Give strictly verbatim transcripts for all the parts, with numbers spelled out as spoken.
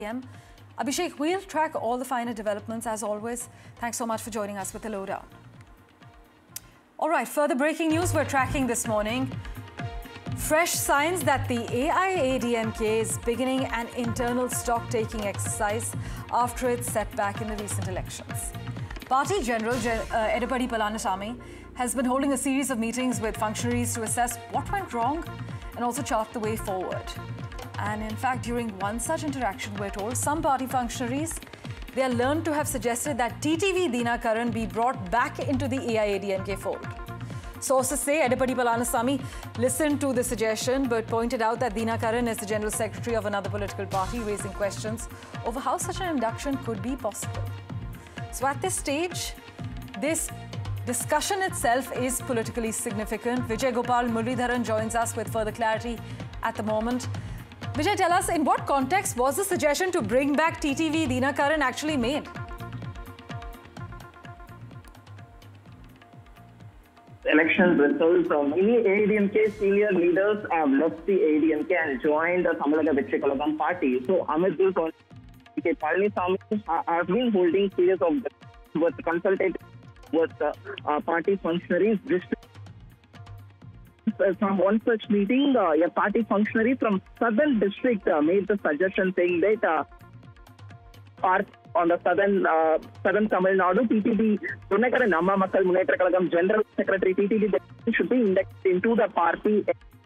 Abhishek, we'll track all the finer developments as always. Thanks so much for joining us with the lowdown. All right, further breaking news we're tracking this morning. Fresh signs that the A I A D M K is beginning an internal stock-taking exercise after its setback in the recent elections. Party General uh, Edapadi Palanisamy has been holding a series of meetings with functionaries to assess what went wrong and also chart the way forward. And in fact, during one such interaction, we're told some party functionaries, they are learned to have suggested that T T V Dinakaran be brought back into the A I A D M K fold. Sources say Edapadi Palanisamy listened to the suggestion but pointed out that Dinakaran is the General Secretary of another political party, raising questions over how such an induction could be possible. So at this stage, this discussion itself is politically significant. Vijay Gopal Muralidharan joins us with further clarity at the moment. Vijay, tell us, in what context was the suggestion to bring back T T V Dinakaran actually made? Election results, uh, many A D M K senior leaders have left the A D M K and joined the Tamilnaga Vettri Kalagam party. So Amit K. Palanisamy has been holding series of with consulted with uh, uh, party functionaries. From one such meeting, uh, a party functionary from Southern District uh, made the suggestion saying that uh, part on the southern uh, southern Tamil Nadu, T T V Dinakaran Amma Makkal Munnetra Kalagam General Secretary T T V should be indexed into the party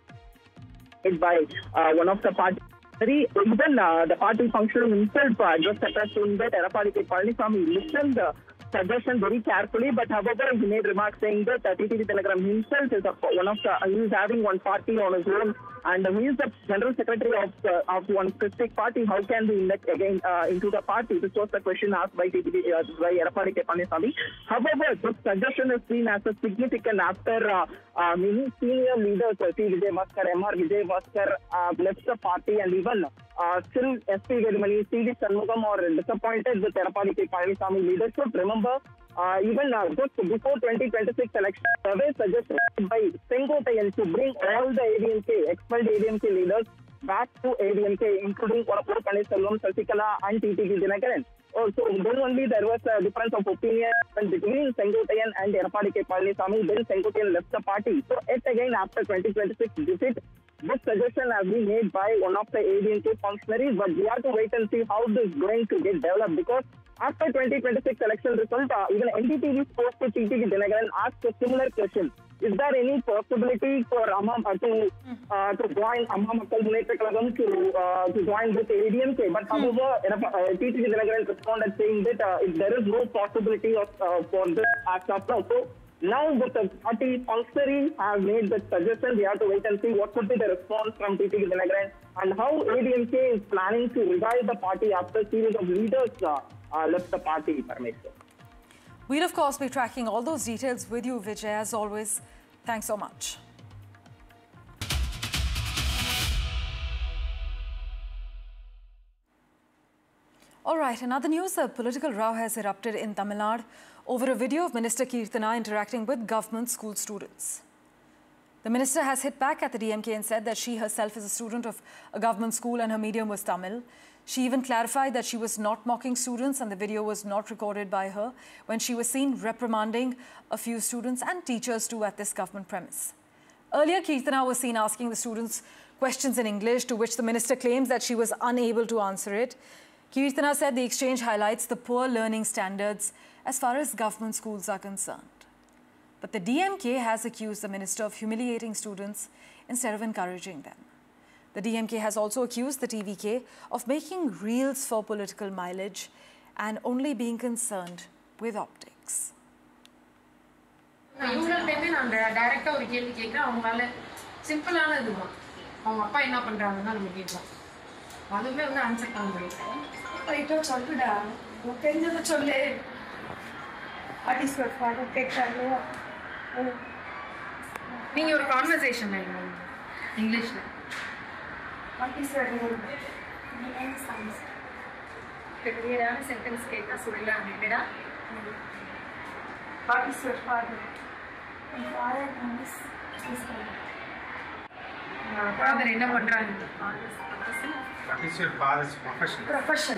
by uh, one of the party. Even uh, the party functionary himself uh, just saying that Edapadi Palanisamy listened the suggestion very carefully, but however he made remarks saying that uh, T T V Dinakaran himself is a, one of the uh, he is having one party on his own, and uh, he is the general secretary of uh, of one specific party. How can we elect again uh, into the party? This was the question asked by T T V uh, by Edapadi Palanisamy. However, this suggestion is seen as a significant after uh, uh, many senior leaders, uh, T. Vijay Bhaskar, M R Vijay Bhaskar, uh, left the party, and even uh, still S P Vedumani, C V Shanmugam are disappointed with Edapadi Palanisamy leadership. Remember, uh, even uh, just before twenty twenty-six election, survey suggested by Sengotayan to bring all the A D M K, expelled A D M K leaders back to A D M K, including Korappur Paneerselvam, Sasikala and T T V Dinakaran. Oh, so then only there was a difference of opinion between Sengotayan and Edapadi Palanisamy. Then Sengotayan left the party. So yet again, after twenty twenty-six visit, this suggestion has been made by one of the A D M K functionaries, but we have to wait and see how this is going to get developed, because after twenty twenty-six election result, uh, even N D T V spoke to T T V Dinakaran asked a similar question. Is there any possibility for Amma uh, to uh, to join Amma Makkal Munnetra Kalagam to uh, to join with A D M K? But however, uh, T T V Dinakaran responded saying that uh, if there is no possibility of uh, for this as of now. So now that the party functionary has made the suggestion, we have to wait and see what could be the response from T T V Dinakaran and how A D M K is planning to revive the party after a series of leaders uh, uh, left the party, Parameshwar. We'll of course be tracking all those details with you, Vijay, as always. Thanks so much. All right, another news, a political row has erupted in Tamil Nadu over a video of Minister Keerthana interacting with government school students. The minister has hit back at the D M K and said that she herself is a student of a government school and her medium was Tamil. She even clarified that she was not mocking students and the video was not recorded by her when she was seen reprimanding a few students and teachers too at this government premise. Earlier, Keerthana was seen asking the students questions in English, to which the minister claims that she was unable to answer it. Keerthana said the exchange highlights the poor learning standards as far as government schools are concerned. But the D M K has accused the minister of humiliating students instead of encouraging them. The D M K has also accused the T V K of making reels for political mileage and only being concerned with optics. Your conversation English. What is your name? Clear sentence keka surila neda. What is your father? My father name is Krishna. Father என்ன பண்றாங்க? What is your father's profession? Profession.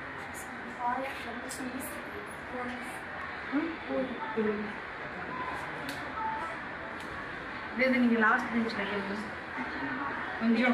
இது நீங்க last பெஞ்ச்ல கேளுங்க. கொஞ்சம்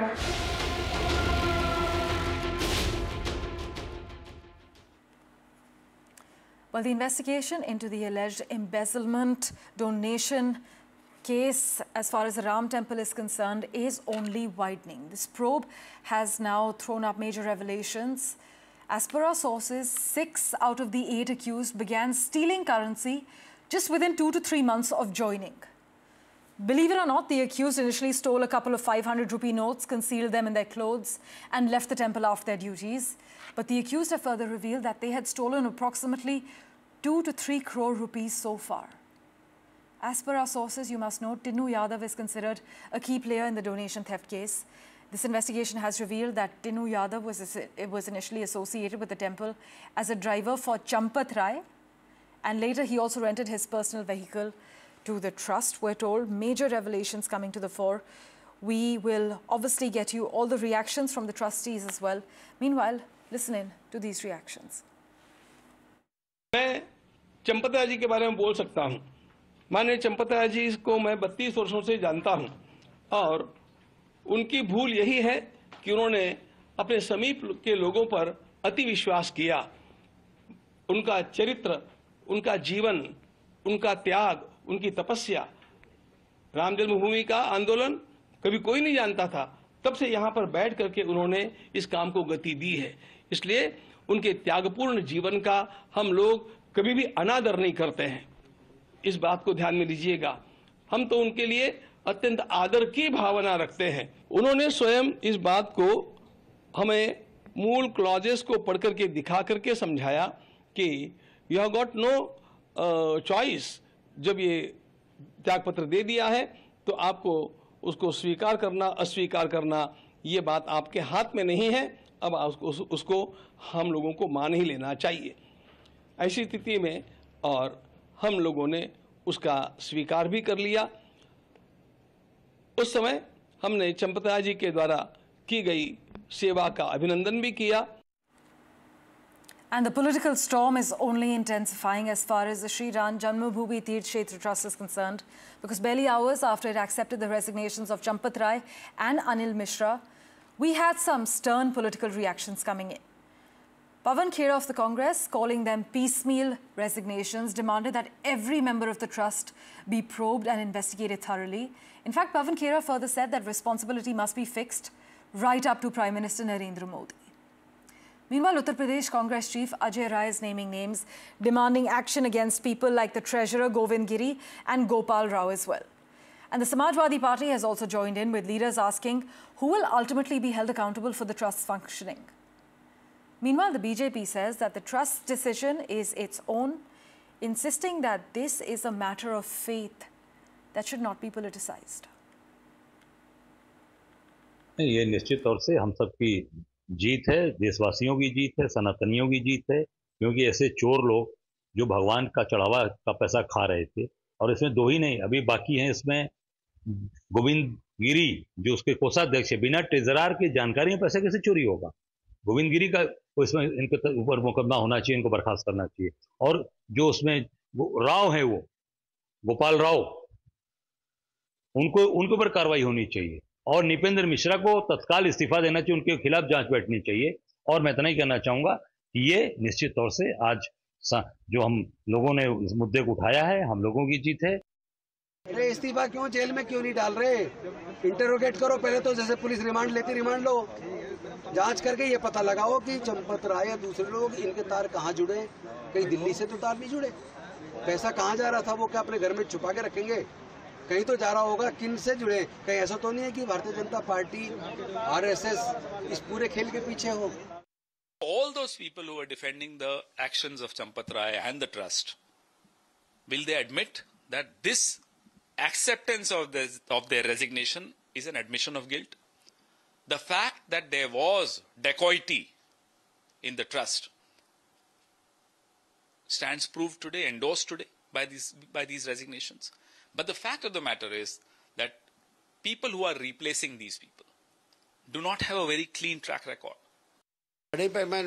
Well, the investigation into the alleged embezzlement donation case as far as the Ram Temple is concerned is only widening. This probe has now thrown up major revelations. As per our sources, six out of the eight accused began stealing currency just within two to three months of joining. Believe it or not, the accused initially stole a couple of five hundred rupee notes, concealed them in their clothes and left the temple after their duties. But the accused have further revealed that they had stolen approximately two to three crore rupees so far. As per our sources, you must note, Tinu Yadav is considered a key player in the donation theft case. This investigation has revealed that Tinu Yadav was, was initially associated with the temple as a driver for Champat Rai, and later he also rented his personal vehicle to the trust. We're told major revelations coming to the fore. We will obviously get you all the reactions from the trustees as well. Meanwhile, listen in to these reactions. मैं चंपत राय जी के बारे में बोल सकता हूं। माननीय चंपत राय जी को मैं बत्तीस वर्षों से जानता हूं और उनकी भूल यही है कि उन्होंने अपने समीप के लोगों पर अति विश्वास किया। उनका चरित्र, उनका जीवन, उनका त्याग, उनकी तपस्या, राम जन्मभूमि का आंदोलन कभी कोई नहीं जानता था, तब से यहां पर बैठ करके उन्होंने इस काम को गति दी है। इसलिए उनके त्यागपूर्ण जीवन का हम लोग कभी भी अनादर नहीं करते हैं। इस बात को ध्यान में लीजिएगा। हम तो उनके लिए अत्यंत आदर की भावना रखते हैं। उन्होंने स्वयं इस बात को हमें मूल क्लॉजेस को पढ़ करके दिखा करके समझाया कि you have got no choice. जब ये त्यागपत्र दे दिया है तो आपको उसको स्वीकार करना, अस्वीकार करना, ये बात आपके हाथ में नहीं है। अब उसको उसको हम लोगों को मान ही लेना चाहिए। ऐसी स्थिति में और हम लोगों ने उसका स्वीकार भी कर लिया। उस समय हमने चंपत राय जी के द्वारा की गई सेवा का अभिनंदन भी किया। And the political storm is only intensifying as far as the Sri Ram Janmabhoomi Tirth Kshetra Trust is concerned, because barely hours after it accepted the resignations of Champat Rai and Anil Mishra, we had some stern political reactions coming in. Pawan Khera of the Congress, calling them piecemeal resignations, demanded that every member of the trust be probed and investigated thoroughly. In fact, Pawan Khera further said that responsibility must be fixed right up to Prime Minister Narendra Modi. Meanwhile, Uttar Pradesh Congress chief Ajay Rai is naming names, demanding action against people like the treasurer Govind Giri and Gopal Rao as well. And the Samajwadi Party has also joined in, with leaders asking who will ultimately be held accountable for the trust's functioning. Meanwhile, the B J P says that the trust's decision is its own, insisting that this is a matter of faith that should not be politicized. ये निश्चित तौर से हम सब की जीत है, देशवासियों की जीत है, सनातनियों की जीत है, क्योंकि ऐसे चोर लोग जो भगवान का चढ़ावा का पैसा खा रहे थे, और इसमें दो ही नहीं, अभी बाकी हैं इसमें गोविंद गिरी जो उसके कोषाध्यक्ष है, बिना ट्रेजरार की जानकारी में पैसा कैसे चोरी होगा? गोविंद गिरी का इसमें इनके ऊपर मुकदमा होना चाहिए, इनको बर्खास्त करना चाहिए। और जो उसमें राव है, वो गोपाल राव, उनको उनके ऊपर कार्रवाई होनी चाहिए, और निपेंद्र मिश्रा को तत्काल इस्तीफा देना चाहिए, उनके खिलाफ जांच बैठनी चाहिए। और मैं इतना ही कहना चाहूंगा कि ये निश्चित तौर से आज जो हम लोगों ने इस मुद्दे को उठाया है, हम लोगों की जीत है। अरे इस्तीफा क्यों, जेल में क्यों नहीं डाल रहे? इंटरोगेट करो पहले तो, जैसे पुलिस रिमांड लेती रिमांड लो, जांच करके ये पता लगाओ कि चंपत राय या दूसरे लोग इनके तार कहाँ जुड़े। कहीं दिल्ली से तो तार नहीं जुड़े, पैसा कहाँ जा रहा था वो क्या अपने घर में छुपा के रखेंगे? कहीं तो जा रहा होगा, किन से जुड़े? कहीं ऐसा तो नहीं है कि भारतीय जनता पार्टी आरएसएस इस पूरे खेल के पीछे हो? All those people who are defending the actions of Champat Rai and the trust, will they admit that this acceptance of this, of their resignation is an admission of guilt? The fact that there was dacoity in the trust stands proved today, endorsed today by these by these resignations. But the fact of the matter is that people who are replacing these people do not have a very clean track record. बड़े पैमाने